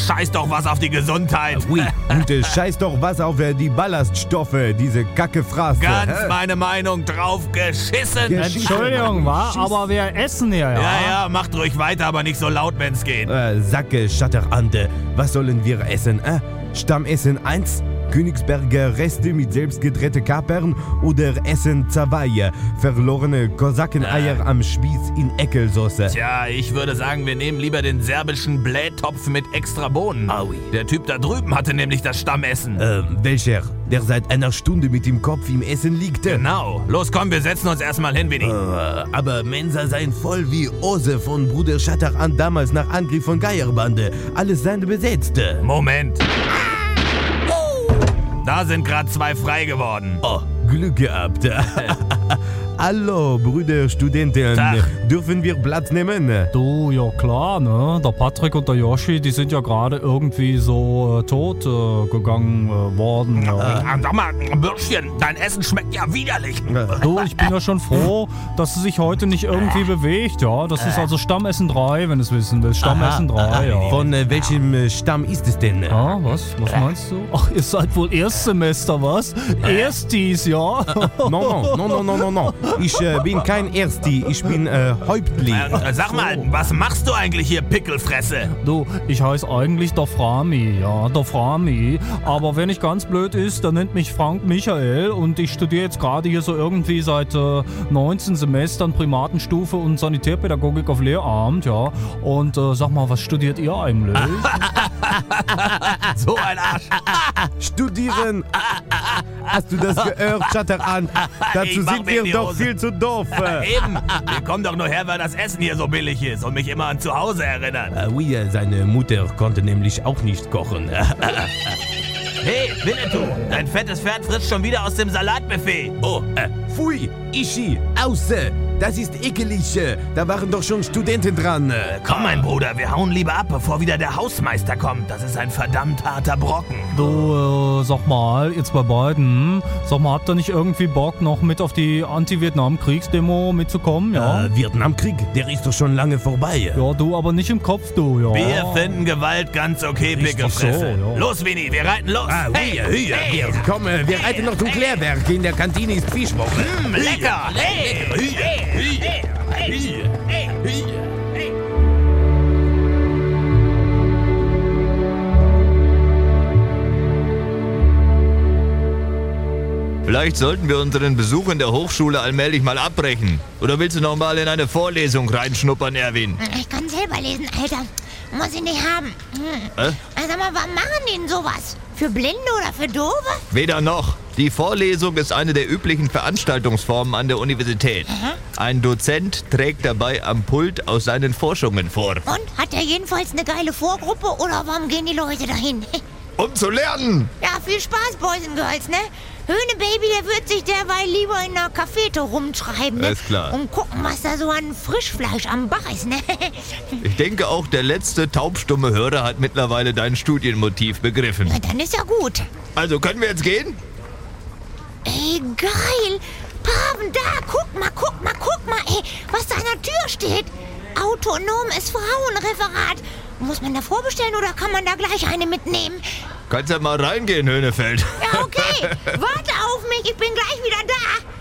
scheiß doch was auf die Gesundheit. Oui, und scheiß doch was auf die Ballaststoffe, diese Kackefraße. Ganz meine Meinung, drauf geschissen. Entschuldigung, aber wir essen hier, ja? Ja, macht ruhig weiter, aber nicht so laut, wenn's geht. Sacke, Schatterande, was sollen wir essen? Stammessen 1? Königsberger Reste mit selbstgedrehte Kapern oder Essen 2, verlorene Kosakeneier am Spieß in Eckelsauce. Tja, ich würde sagen, wir nehmen lieber den serbischen Blähtopf mit extra Bohnen. Ah, oui. Der Typ da drüben hatte nämlich das Stammessen. Welcher? Der seit einer Stunde mit dem Kopf im Essen liegt? Genau. Los, komm, wir setzen uns erstmal hin, Winnie. Aber Mensa seien voll wie Ose von Bruder Schatteran damals nach Angriff von Geierbande. Alles seien besetzt. Moment. Da sind gerade 2 frei geworden. Oh, Glück gehabt. Hallo, Brüder Studenten. Tag. Dürfen wir Platz nehmen? Du, ja klar, ne? Der Patrick und der Yoshi, die sind ja gerade irgendwie so tot gegangen worden. Ja. Sag mal, Bürschchen, dein Essen schmeckt ja widerlich. Du, ich bin ja schon froh, dass sie sich heute nicht irgendwie bewegt, ja. Das ist also Stammessen 3, wenn du es wissen willst. Stammessen 3, ja. Von welchem Stamm ist es denn? Ah, was? Was meinst du? Ach, ihr seid wohl Erstsemester, was? Erstis, ja? No. Ich bin kein Ersti, ich bin Häuptling. Sag mal, was machst du eigentlich hier, Pickelfresse? Du, ich heiße eigentlich der Frami, ja, der Frami. Aber wenn ich ganz blöd ist, dann nennt mich Frank Michael und ich studiere jetzt gerade hier so irgendwie seit 19 Semestern Primatenstufe und Sanitärpädagogik auf Lehramt, ja. Und sag mal, was studiert ihr eigentlich? So ein Arsch. Studieren. Hast du das gehört, Schatteran? Dazu sind wir doch viel zu doof. Eben, wir kommen doch nur her, weil das Essen hier so billig ist und mich immer an zu Hause erinnert. Oui, seine Mutter konnte nämlich auch nicht kochen. Hey, Winnetou, dein fettes Pferd frisst schon wieder aus dem Salatbuffet. Oh, pfui, Ishi, außer. Das ist ekelig. Da waren doch schon Studenten dran. Komm, mein Bruder, wir hauen lieber ab, bevor wieder der Hausmeister kommt. Das ist ein verdammt harter Brocken. Du, sag mal, jetzt bei beiden, sag mal, habt ihr nicht irgendwie Bock, noch mit auf die Anti-Vietnam-Kriegsdemo mitzukommen, ja? Vietnamkrieg, der ist doch schon lange vorbei. Ja, du, aber nicht im Kopf, du, ja. Wir finden Gewalt ganz okay, Pickelfresse. so, ja. Los, Winnie, wir reiten los. Hey. Komm, wir reiten noch zum Klärwerk. In der Kantine ist Fischwoche. Lecker. Hey. Vielleicht sollten wir unseren Besuch in der Hochschule allmählich mal abbrechen. Oder willst du noch mal in eine Vorlesung reinschnuppern, Erwin? Ich kann selber lesen, Alter. Muss ich nicht haben. Sag mal, warum machen die denn sowas? Für Blinde oder für Doofe? Weder noch. Die Vorlesung ist eine der üblichen Veranstaltungsformen an der Universität. Ein Dozent trägt dabei am Pult aus seinen Forschungen vor. Und? Hat er jedenfalls eine geile Vorgruppe oder warum gehen die Leute dahin? Um zu lernen! Ja, viel Spaß, Boys and Girls, ne? Höhnebaby, der wird sich derweil lieber in einer Cafete rumtreiben, ne? Ist klar. Und gucken, was da so an Frischfleisch am Bach ist, ne? Ich denke auch, der letzte taubstumme Hörer hat mittlerweile dein Studienmotiv begriffen. Na, dann ist ja gut. Also, können wir jetzt gehen? Ey, geil! Paven, da, guck mal, ey, was da an der Tür steht. Autonomes Frauenreferat. Muss man da vorbestellen oder kann man da gleich eine mitnehmen? Kannst ja mal reingehen, Höhnefeld. Ja, okay. Warte auf mich, ich bin gleich wieder da.